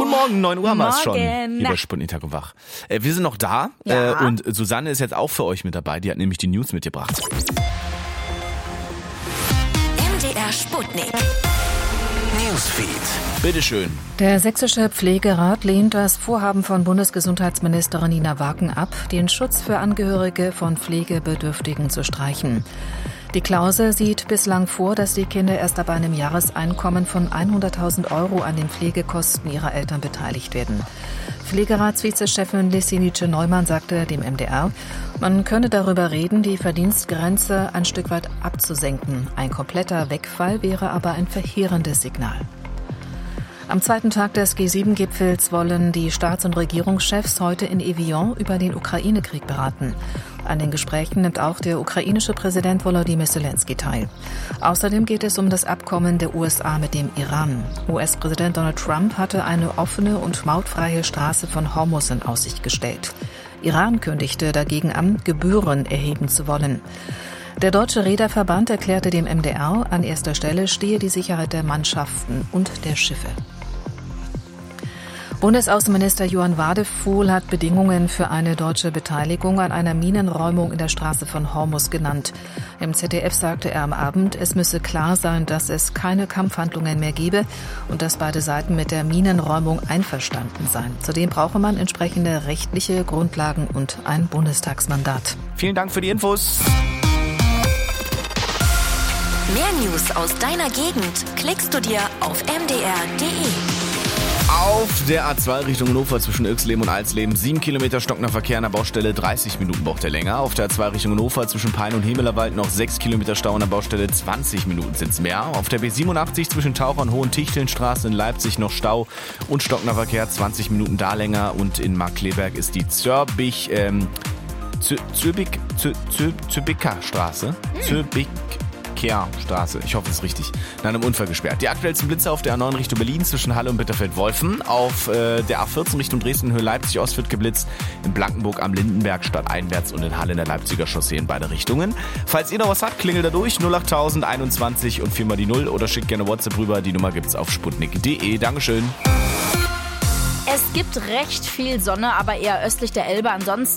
Guten Morgen, 9 Uhr haben wir es schon. Morgen. Lieber Sputnik Tag und Wach. Wir sind noch da Ja. und Susanne ist jetzt auch für euch mit dabei. Die hat nämlich die News mitgebracht. MDR Sputnik. Newsfeed. Bitteschön. Der Sächsische Pflegerat lehnt das Vorhaben von Bundesgesundheitsministerin Nina Wagen ab, den Schutz für Angehörige von Pflegebedürftigen zu streichen. Die Klausel sieht bislang vor, dass die Kinder erst ab einem Jahreseinkommen von 100.000 € an den Pflegekosten ihrer Eltern beteiligt werden. Pflegeratsvizechefin Lissinice Neumann sagte dem MDR, man könne darüber reden, die Verdienstgrenze ein Stück weit abzusenken. Ein kompletter Wegfall wäre aber ein verheerendes Signal. Am zweiten Tag des G7-Gipfels wollen die Staats- und Regierungschefs heute in Evian über den Ukraine-Krieg beraten. An den Gesprächen nimmt auch der ukrainische Präsident Volodymyr Zelensky teil. Außerdem geht es um das Abkommen der USA mit dem Iran. US-Präsident Donald Trump hatte eine offene und mautfreie Straße von Hormuz in Aussicht gestellt. Iran kündigte dagegen an, Gebühren erheben zu wollen. Der Deutsche Reederverband erklärte dem MDR, an erster Stelle stehe die Sicherheit der Mannschaften und der Schiffe. Bundesaußenminister Johann Wadefuhl hat Bedingungen für eine deutsche Beteiligung an einer Minenräumung in der Straße von Hormuz genannt. Im ZDF sagte er am Abend, es müsse klar sein, dass es keine Kampfhandlungen mehr gebe und dass beide Seiten mit der Minenräumung einverstanden seien. Zudem brauche man entsprechende rechtliche Grundlagen und ein Bundestagsmandat. Vielen Dank für die Infos. Mehr News aus deiner Gegend klickst du dir auf mdr.de. Auf der A2 Richtung Hannover zwischen Irxleben und Alsleben 7 Kilometer stockender Verkehr an der Baustelle, 30 Minuten braucht er länger. Auf der A2 Richtung Hannover zwischen Pein und Hemelerwald noch 6 Kilometer Stau an der Baustelle, 20 Minuten sind's mehr. Auf der B87 zwischen Taucher und Hohentichtelnstraße in Leipzig noch Stau und stockender Verkehr, 20 Minuten da länger. Und in Markkleeberg ist die Zürbiker Straße. Straße. Ich hoffe, es ist richtig. Nach einem Unfall gesperrt. Die aktuellsten Blitze auf der A9 Richtung Berlin zwischen Halle und Bitterfeld-Wolfen. Auf der A14 Richtung Dresden, Höhe Leipzig-Ost wird geblitzt. In Blankenburg am Lindenberg stadteinwärts und in Halle in der Leipziger Chaussee in beide Richtungen. Falls ihr noch was habt, klingelt da durch 08000 21 und 4 mal die 0 oder schickt gerne WhatsApp rüber. Die Nummer gibt's auf sputnik.de. Dankeschön. Es gibt recht viel Sonne, aber eher östlich der Elbe. Ansonsten